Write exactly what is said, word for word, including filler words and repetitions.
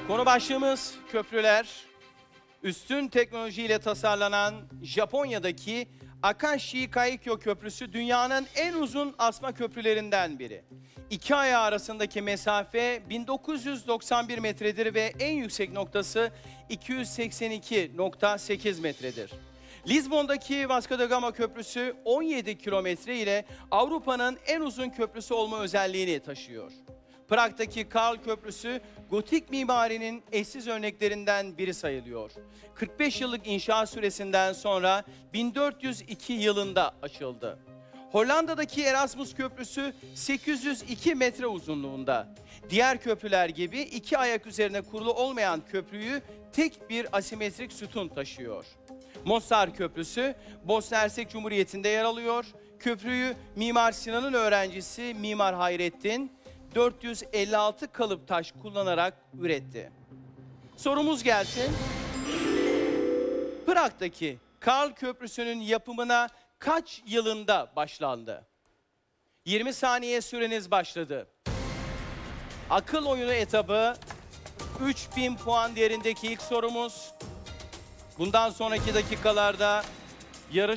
Konu başlığımız köprüler. Üstün teknolojiyle tasarlanan Japonya'daki Akashi Kaikyo Köprüsü dünyanın en uzun asma köprülerinden biri. İki ayağı arasındaki mesafe bin dokuz yüz doksan bir metredir ve en yüksek noktası iki yüz seksen iki nokta sekiz metredir. Lizbon'daki Vasco da Gama Köprüsü on yedi kilometre ile Avrupa'nın en uzun köprüsü olma özelliğini taşıyor. Prag'daki Karl Köprüsü, gotik mimarinin eşsiz örneklerinden biri sayılıyor. kırk beş yıllık inşaat süresinden sonra bin dört yüz iki yılında açıldı. Hollanda'daki Erasmus Köprüsü sekiz yüz iki metre uzunluğunda. Diğer köprüler gibi iki ayak üzerine kurulu olmayan köprüyü tek bir asimetrik sütun taşıyor. Mostar Köprüsü, Bosna Hersek Cumhuriyeti'nde yer alıyor. Köprüyü Mimar Sinan'ın öğrencisi Mimar Hayrettin, dört yüz elli altı kalıp taş kullanarak üretti. Sorumuz gelsin. Prag'daki Karl Köprüsü'nün yapımına kaç yılında başlandı? yirmi saniye süreniz başladı. Akıl oyunu etabı, üç bin puan değerindeki ilk sorumuz. Bundan sonraki dakikalarda yarış